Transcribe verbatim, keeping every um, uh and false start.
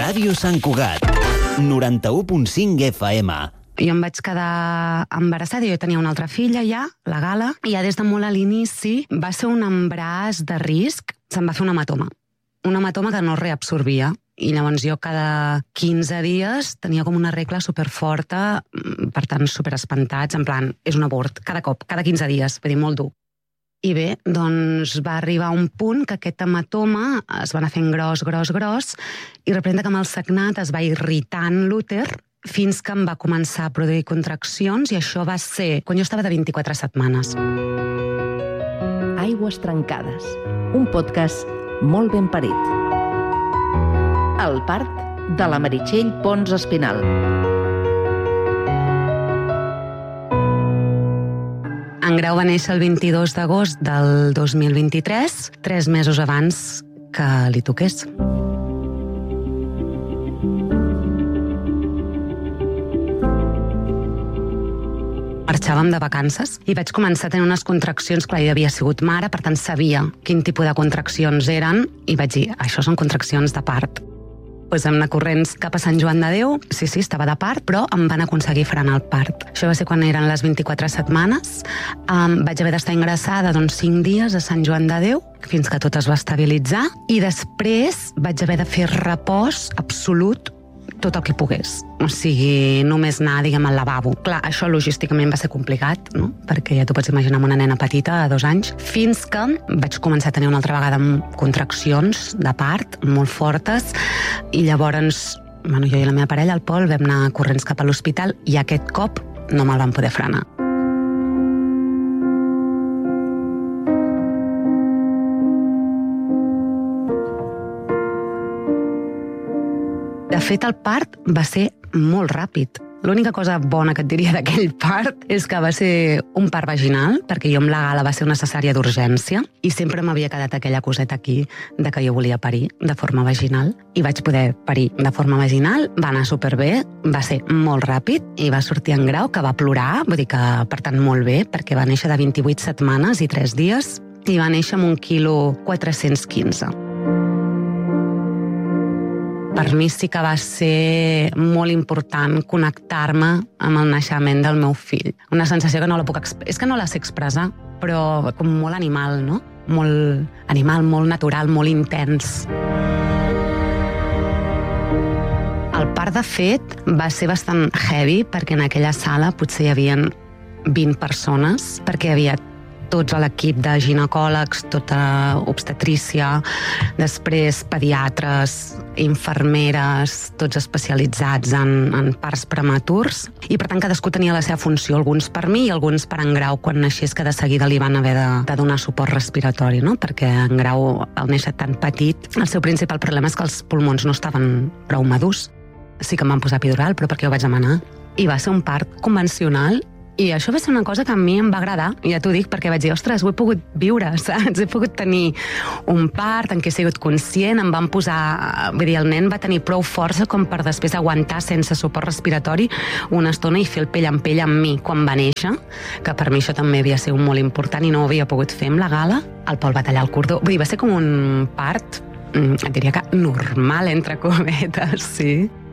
Ràdio Sant Cugat, noranta-u punt cinc F M. Jo em vaig quedar embarassada, jo tenia una altra filla ja, la Gala, i ja des de molt a l'inici va ser un embaràs de risc, se'm va fer un hematoma. Un hematoma que no reabsorbia. I llavors jo cada quinze dies tenia com una regla superforta, per tant superespantats, en plan, és un abort, cada cop, cada quinze dies, vull dir, molt dur. I bé, doncs va arribar un punt que aquest hematoma es va anar fent gros, gros, gros, i representa que amb el sagnat es va irritant l'úter fins que em va començar a produir contraccions, i això va ser quan jo estava de vint-i-quatre setmanes. Aigües trencades, un podcast molt ben parit. El part de la Meritxell Pons Espinal. En Grau va néixer el vint-i-dos d'agost del dos mil vint-i-tres, tres mesos abans que li toqués. Marxàvem de vacances i vaig començar a tenir unes contraccions, clar, jo havia sigut mare, per tant sabia quin tipus de contraccions eren, i vaig dir, això són contraccions de part. Pues vam anar corrents cap a Sant Joan de Déu, sí, sí, estava de part, però em van aconseguir frenar el part. Això va ser quan eren les vint-i-quatre setmanes. Um, vaig haver d'estar ingressada doncs, cinc dies a Sant Joan de Déu, fins que tot es va estabilitzar, i després vaig haver de fer repòs absolut tot el que pogués. O sigui, només anar, diguem, al lavabo. Clar, això logísticament va ser complicat, no? Perquè ja t'ho pots imaginar amb una nena petita de dos anys, fins que vaig començar a tenir una altra vegada contraccions de part, molt fortes, i llavors, bueno, jo i la meva parella, el Pol, vam anar corrents cap a l'hospital, i aquest cop no me'l van poder frenar. De fet, el part va ser molt ràpid. L'única cosa bona que et diria d'aquell part és que va ser un part vaginal, perquè jo amb la Gala va ser una cesària d'urgència, i sempre m'havia quedat aquella coseta aquí de que jo volia parir de forma vaginal, i vaig poder parir de forma vaginal, va anar superbé, va ser molt ràpid, i va sortir en Grau, que va plorar, vull dir que, per tant, molt bé, perquè va néixer de vint-i-vuit setmanes i tres dies, i va néixer amb un quilo quatre-cents quinze. Per mi sí que va ser molt important connectar-me amb el naixement del meu fill. Una sensació que no la puc expressar. És que no la sé expressar, però com molt animal, no? Molt animal, molt natural, molt intens. El part, de fet, va ser bastant heavy, perquè en aquella sala potser hi havia vint persones, perquè hi havia tots a l'equip de ginecòlegs, tota obstetrícia, després pediatres, infermeres, tots especialitzats en, en parts prematurs, i per tant cadascú tenia la seva funció, alguns per mi i alguns per en Grau, quan naixés, que de seguida li van haver de, de donar suport respiratori, no? Perquè en Grau, al néixer tan petit, el seu principal problema és que els pulmons no estaven prou madurs. Sí que em van posar epidural, però perquè ho vaig demanar. I va ser un part convencional. I això va ser una cosa que a mi em va agradar, ja t'ho dic, perquè vaig dir, ostres, ho he pogut viure, saps? He pogut tenir un part en què he sigut conscient, em van posar... Vull dir, el nen va tenir prou força com per després aguantar sense suport respiratori una estona i fer el pell en pell amb mi quan va néixer, que per mi això també havia sigut molt important i no ho havia pogut fer amb la Gala. El Pol va tallar el cordó. Vull dir, va ser com un part, et diria que normal, entre cometes, sí.